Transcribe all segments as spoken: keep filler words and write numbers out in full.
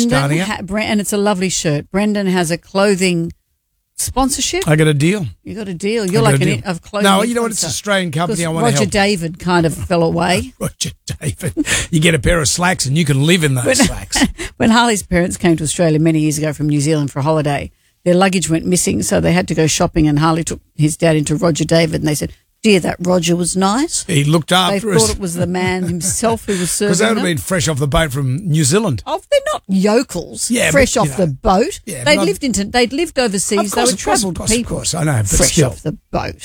starting Brendan, up. ha- Bre- and it's a lovely shirt. Brendan has a clothing sponsorship. I got a deal. You got a deal. You're I got like a an deal. of clothing. No, you know what? It's influencer. an Australian company. I want to Roger help. David kind of fell away. Roger David. You get a pair of slacks and you can live in those When- slacks. When Harley's parents came to Australia many years ago from New Zealand for a holiday, their luggage went missing, so they had to go shopping, and Harley took his dad into Roger David, and they said, dear, that Roger was nice. He looked They after thought us. it was the man himself who was serving Because they would them. have been fresh off the boat from New Zealand. Oh, they're not yokels, Yeah, but, fresh you off know, the boat. yeah, they'd but lived into, they'd lived overseas. Of course, they were of course, of travelled course, of people. course. I know, but fresh still. off the boat.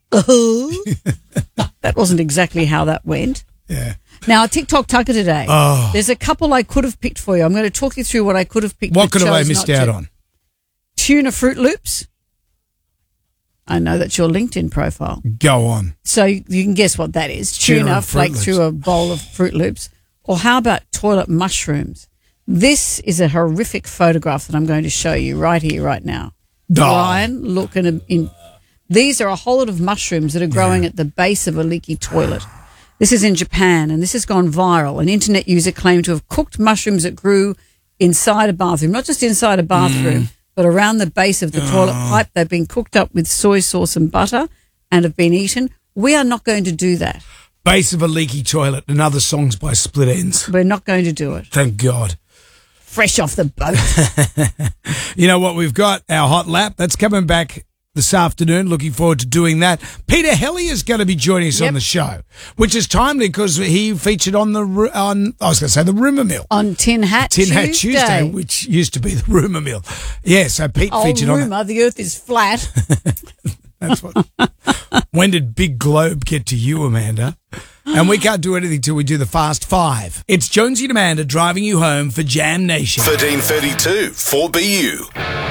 That wasn't exactly how that went. Yeah. Now, TikTok Tucker today. Oh. There's a couple I could have picked for you. I'm going to talk you through what I could have picked. What but could have I chose missed not out to. on? Tuna Fruit Loops. I know that's your LinkedIn profile. Go on. So you can guess what that is. Tuna Tuna, and Fruit flaked Loops. through a bowl of Fruit Loops. Or how about toilet mushrooms? This is a horrific photograph that I'm going to show you right here, right now. Oh. Brian, look in, a, in these are a whole lot of mushrooms that are growing at the base of a leaky toilet. This is in Japan, and this has gone viral. An internet user claimed to have cooked mushrooms that grew inside a bathroom, not just inside a bathroom, Mm. but around the base of the toilet pipe. They've been cooked up with soy sauce and butter and have been eaten. We are not going to do that. Base of a leaky toilet and other songs by Split Ends. We're not going to do it. Thank God. Fresh off the boat. You know what? We've got our hot lap. That's coming back this afternoon. Looking forward to doing that. Peter Helly is going to be joining us Yep. on the show, which is timely because he featured on the ru- on I was going to say the Rumour Mill. On Tin Hat Tin Tuesday. Hat Tuesday, which used to be the Rumour Mill. Yeah, so Pete Oh, featured on it. rumour, the earth is flat. That's what. When did Big Globe get to you, Amanda? And we can't do anything till we do the Fast Five. It's Jonesy and Amanda driving you home for Jam Nation. thirteen thirty-two four B U.